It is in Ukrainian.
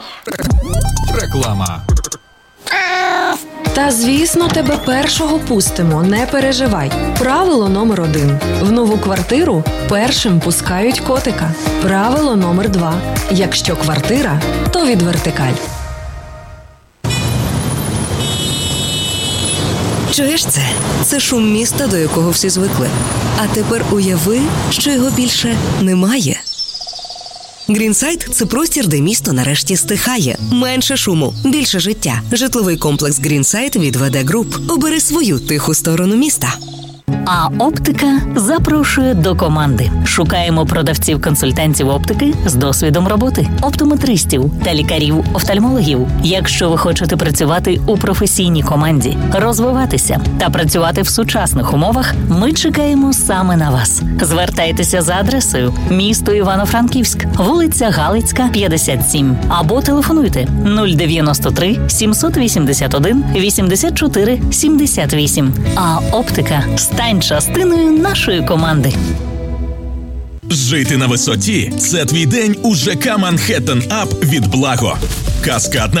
Реклама. Та, звісно, тебе першого пустимо, не переживай. Правило номер 1. В нову квартиру першим пускають котика. Правило номер 2. Якщо квартира, то від Вертикаль. Чуєш це? Це шум міста, до якого всі звикли. А тепер уяви, що його більше немає. Грінсайд – це простір, де місто нарешті стихає. Менше шуму, більше життя. Житловий комплекс Грінсайд від ВД Груп. Обери свою тиху сторону міста. А оптика запрошує до команди. Шукаємо продавців-консультантів оптики з досвідом роботи, оптометристів та лікарів-офтальмологів. Якщо ви хочете працювати у професійній команді, розвиватися та працювати в сучасних умовах, ми чекаємо саме на вас. Звертайтеся за адресою: місто Івано-Франківськ, вулиця Галицька, 57. Або телефонуйте 093 781 84 78. А оптика – стань частиною нашої команди. Жити на висоті – це твій день у ЖК «Манхеттен Ап» від Благо. Каскадна